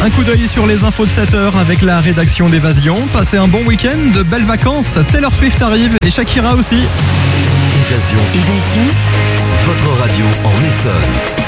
Un coup d'œil sur les infos de 7h avec la rédaction d'Évasion. Passez un bon week-end, de belles vacances. Taylor Swift arrive et Shakira aussi. Évasion. Votre radio en Essonne.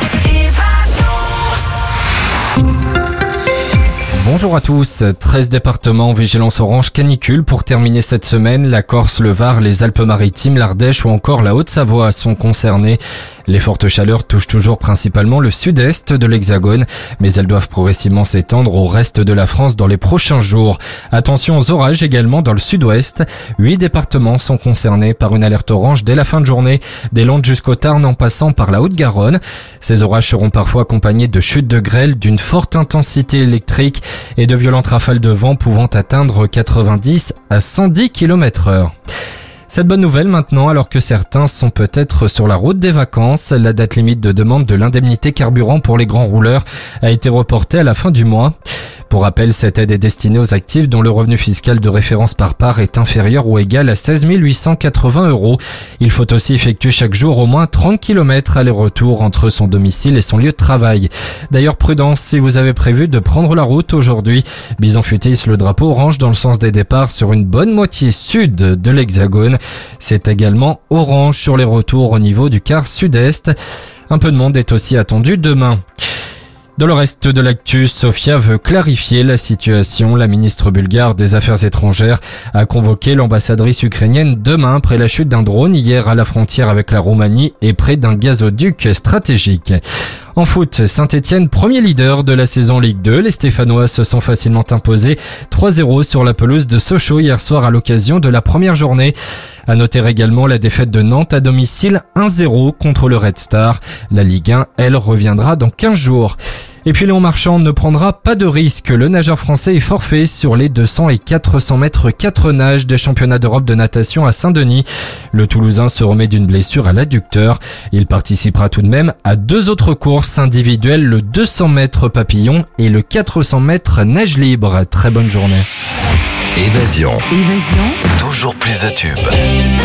Bonjour à tous, 13 départements, vigilance orange canicule pour terminer cette semaine. La Corse, le Var, les Alpes-Maritimes, l'Ardèche ou encore la Haute-Savoie sont concernés. Les fortes chaleurs touchent toujours principalement le sud-est de l'Hexagone, mais elles doivent progressivement s'étendre au reste de la France dans les prochains jours. Attention aux orages également dans le sud-ouest. 8 départements sont concernés par une alerte orange dès la fin de journée, des Landes jusqu'au Tarn en passant par la Haute-Garonne. Ces orages seront parfois accompagnés de chutes de grêle, d'une forte intensité électrique et de violentes rafales de vent pouvant atteindre 90 à 110 km/h. Cette bonne nouvelle maintenant, alors que certains sont peut-être sur la route des vacances, la date limite de demande de l'indemnité carburant pour les grands rouleurs a été reportée à la fin du mois. Pour rappel, cette aide est destinée aux actifs dont le revenu fiscal de référence par part est inférieur ou égal à 16 880 €. Il faut aussi effectuer chaque jour au moins 30 km aller-retour entre son domicile et son lieu de travail. D'ailleurs, prudence si vous avez prévu de prendre la route aujourd'hui. Bison Futé hisse le drapeau orange dans le sens des départs sur une bonne moitié sud de l'Hexagone. C'est également orange sur les retours au niveau du quart sud-est. Un peu de monde est aussi attendu demain. Dans le reste de l'actu, Sofia veut clarifier la situation. La ministre bulgare des Affaires étrangères a convoqué l'ambassadrice ukrainienne demain après la chute d'un drone hier à la frontière avec la Roumanie et près d'un gazoduc stratégique. En foot, Saint-Etienne, premier leader de la saison Ligue 2. Les Stéphanois se sont facilement imposés 3-0 sur la pelouse de Sochaux hier soir à l'occasion de la première journée. À noter également la défaite de Nantes à domicile 1-0 contre le Red Star. La Ligue 1, elle, reviendra dans 15 jours. Et puis Léon Marchand ne prendra pas de risque. Le nageur français est forfait sur les 200 et 400 mètres 4 nages des championnats d'Europe de natation à Saint-Denis. Le Toulousain se remet d'une blessure à l'adducteur. Il participera tout de même à 2 autres courses individuelles, le 200 mètres papillon et le 400 mètres nage libre. Très bonne journée. Évasion. Toujours plus de tubes.